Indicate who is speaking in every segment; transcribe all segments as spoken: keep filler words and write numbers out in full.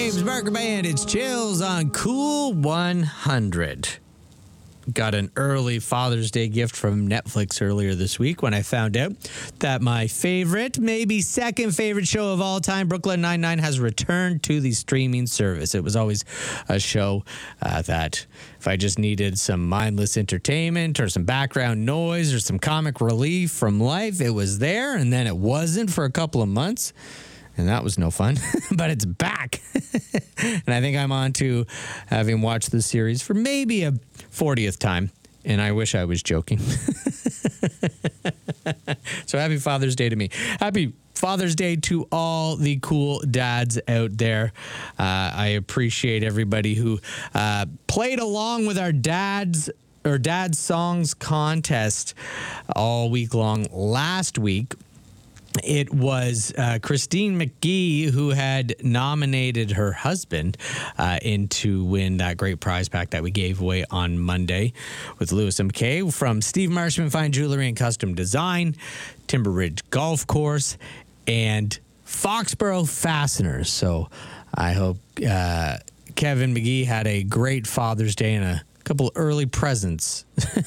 Speaker 1: James Barker Band. It's Chills on Cool one hundred. Got an early Father's Day gift from Netflix earlier this week when I found out that my favorite, maybe second favorite show of all time, Brooklyn Nine-Nine, has returned to the streaming service. It was always a show uh, that if I just needed some mindless entertainment or some background noise or some comic relief from life, it was there, and then it wasn't for a couple of months. And that was no fun, but it's back. And I think I'm on to having watched the series for maybe a fortieth time. And I wish I was joking. So happy Father's Day to me. Happy Father's Day to all the cool dads out there. Uh, I appreciate everybody who uh, played along with our dads or dad songs contest all week long last week. It was uh, Christine McGee who had nominated her husband uh, in to win that great prize pack that we gave away on Monday with Lewis and McKay from Steve Marshman Fine Jewelry and Custom Design, Timber Ridge Golf Course, and Foxborough Fasteners. So I hope uh, Kevin McGee had a great Father's Day and a couple early presents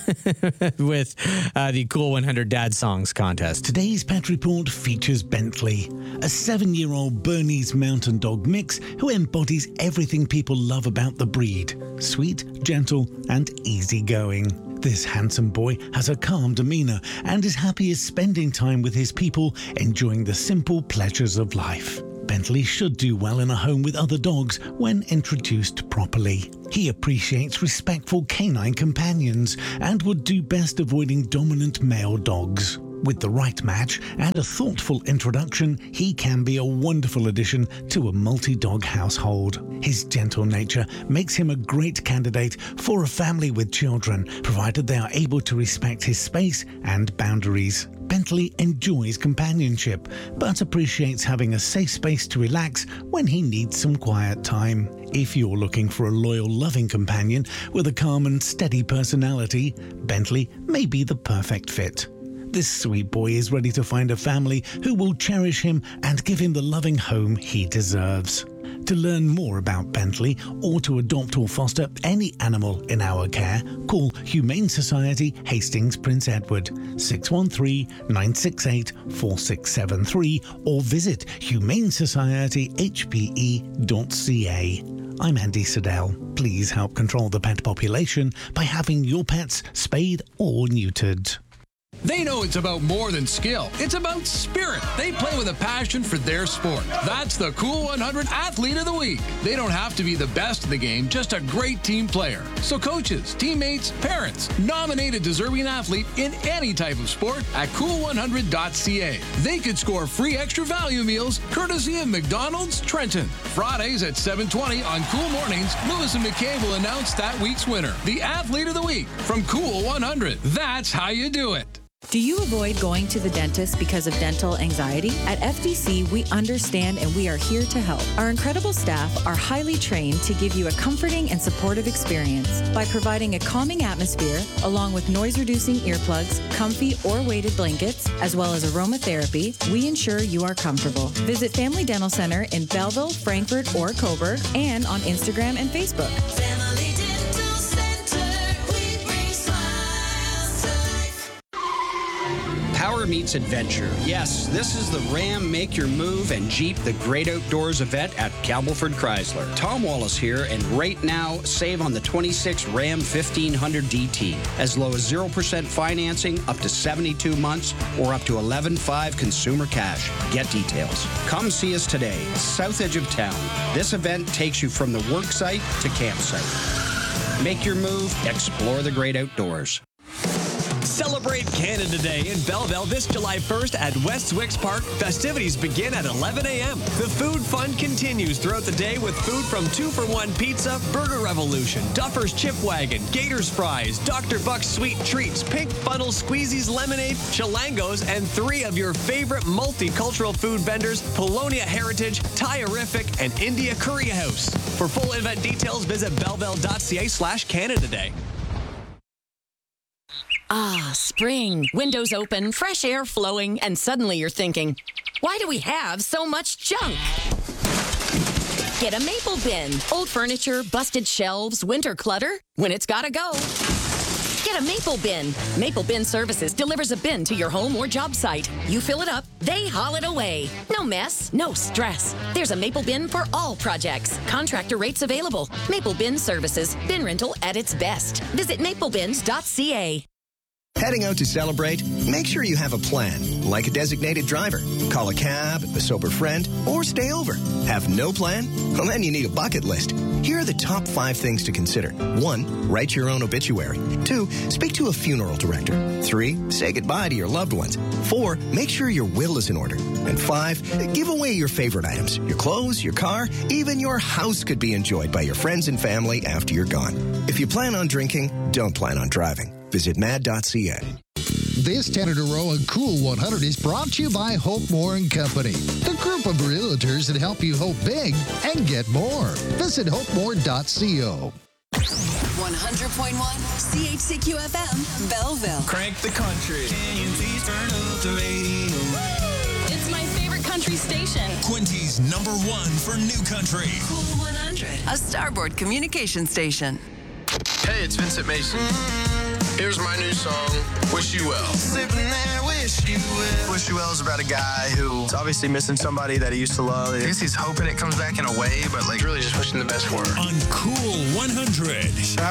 Speaker 1: with uh, the Cool one hundred Dad Songs contest.
Speaker 2: Today's Pet Report features Bentley, a seven-year-old Bernese Mountain Dog mix who embodies everything people love about the breed. Sweet, gentle, and easygoing. This handsome boy has a calm demeanor and is happy as spending time with his people, enjoying the simple pleasures of life. Bentley should do well in a home with other dogs when introduced properly. He appreciates respectful canine companions and would do best avoiding dominant male dogs. With the right match and a thoughtful introduction, he can be a wonderful addition to a multi-dog household. His gentle nature makes him a great candidate for a family with children, provided they are able to respect his space and boundaries. Bentley enjoys companionship, but appreciates having a safe space to relax when he needs some quiet time. If you're looking for a loyal, loving companion with a calm and steady personality, Bentley may be the perfect fit. This sweet boy is ready to find a family who will cherish him and give him the loving home he deserves. To learn more about Bentley or to adopt or foster any animal in our care, call Humane Society Hastings Prince Edward six one three, nine six eight, four six seven three or visit humane society h p e dot c a. I'm Andy Siddell. Please help control the pet population by having your pets spayed or neutered.
Speaker 3: They know it's about more than skill. It's about spirit. They play with a passion for their sport. That's the Cool one hundred Athlete of the Week. They don't have to be the best in the game, just a great team player. So coaches, teammates, parents, nominate a deserving athlete in any type of sport at cool one hundred dot c a. They could score free extra value meals courtesy of McDonald's Trenton. Fridays at seven twenty on Cool Mornings, Lewis and McKay will announce that week's winner, the Athlete of the Week from Cool one hundred. That's how you do it.
Speaker 4: Do you avoid going to the dentist because of dental anxiety? At F D C, we understand and we are here to help. Our incredible staff are highly trained to give you a comforting and supportive experience by providing a calming atmosphere along with noise-reducing earplugs, comfy or weighted blankets, as well as aromatherapy. We ensure you are comfortable. Visit Family Dental Center in Belleville, Frankfurt, or Coburg, and on Instagram and Facebook.
Speaker 5: Family Dental Center, we bring smiles to life.
Speaker 6: Power meets adventure. Yes, this is the Ram Make Your Move and Jeep The Great Outdoors event at Campbellford Chrysler. Tom Wallace here, and right now, save on the twenty-six Ram fifteen hundred D T. As low as zero percent financing, up to seventy-two months, or up to eleven point five consumer cash. Get details. Come see us today, south edge of town. This event takes you from the work site to campsite. Make your move, explore the great outdoors.
Speaker 7: Celebrate Canada Day in Belleville this July first at West Wicks Park. Festivities begin at eleven a.m. The food fun continues throughout the day with food from two for one Pizza, Burger Revolution, Duffer's Chip Wagon, Gators Fries, Doctor Buck's Sweet Treats, Pink Funnel Squeezies Lemonade, Chilangos, and three of your favorite multicultural food vendors, Polonia Heritage, Thai-erific, and India Curry House. For full event details, visit belleville dot c a slash Canada Day.
Speaker 8: Ah, spring. Windows open, fresh air flowing, and suddenly you're thinking, why do we have so much junk? Get a Maple Bin. Old furniture, busted shelves, winter clutter. When it's gotta go, get a Maple Bin. Maple Bin Services delivers a bin to your home or job site. You fill it up, they haul it away. No mess, no stress. There's a Maple Bin for all projects. Contractor rates available. Maple Bin Services. Bin rental at its best. Visit maple bins dot c a.
Speaker 9: Heading out to celebrate? Make sure you have a plan, like a designated driver. Call a cab, a sober friend, or stay over. Have no plan? Well, then you need a bucket list. Here are the top five things to consider. One, write your own obituary. Two, speak to a funeral director. Three, say goodbye to your loved ones. Four, make sure your will is in order. And five, give away your favorite items. Your clothes, your car, even your house could be enjoyed by your friends and family after you're gone. If you plan on drinking, don't plan on driving. Visit mad dot c a.
Speaker 10: This Tanner Row and Cool one hundred is brought to you by Hope More and Company, the group of realtors that help you hope big and get more. Visit hope more dot co.
Speaker 5: one hundred point one C H C Q F M, Belleville.
Speaker 11: Crank the country. Can you please turn up the radio?
Speaker 12: It's my favorite country station.
Speaker 11: Quinty's number one for new country.
Speaker 5: Cool one hundred, a Starboard communication station.
Speaker 13: Hey, it's Vincent Mason. Here's my new song, Wish You Well.
Speaker 11: Sipping that Wish You Well.
Speaker 13: Wish You Well is about a guy who's obviously missing somebody that he used to love. I guess he's hoping it comes back in a way, but like really just wishing the best for her.
Speaker 11: On Cool one hundred.